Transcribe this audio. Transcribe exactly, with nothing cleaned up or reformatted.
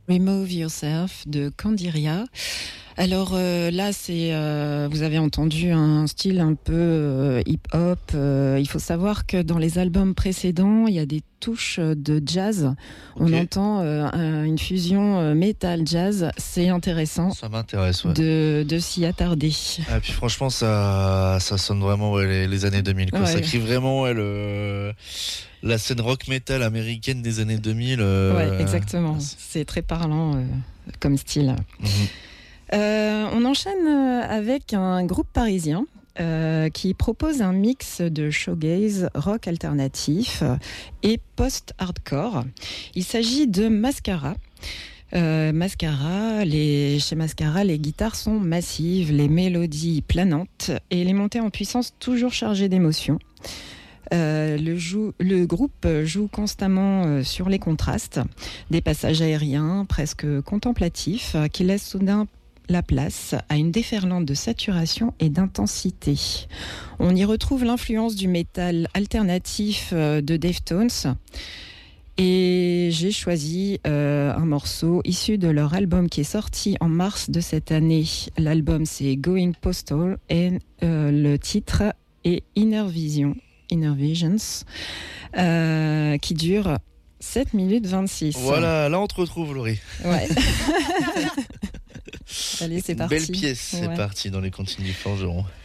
Remove Yourself de Candiria. Alors euh, là, c'est euh, vous avez entendu un style un peu euh, hip-hop. Euh, il faut savoir que dans les albums précédents, il y a des touches de jazz. On Ok. entend euh, un- une fusion euh, metal-jazz. C'est intéressant Ça m'intéresse, ouais. de, de s'y attarder. Ah, puis franchement, ça, ça sonne vraiment ouais, les, les années deux mille. Quoi. Ouais. Ça crie vraiment ouais, le, la scène rock metal américaine des années deux mille. Euh... Ouais, exactement. C'est très parlant euh, comme style. Mhm. Euh, on enchaîne euh, avec un groupe parisien euh, qui propose un mix de shoegaze, rock alternatif et post-hardcore. Il s'agit de Mascara. Euh, Mascara, les, chez Mascara, les guitares sont massives, les mélodies planantes et les montées en puissance toujours chargées d'émotions. Euh, le, joue, le groupe joue constamment euh, sur les contrastes, des passages aériens presque contemplatifs euh, qui laissent soudain la place à une déferlante de saturation et d'intensité. On y retrouve l'influence du métal alternatif euh, de Deftones. Et j'ai choisi euh, un morceau issu de leur album qui est sorti en mars de cette année. L'album c'est Going Postal et euh, le titre est Inner Vision. Inner Visions, euh, qui dure sept minutes vingt-six. Voilà, là on te retrouve, Laurie. Ouais. Allez, c'est parti. Belle pièce, c'est ouais. parti dans les cantines du Forgeron.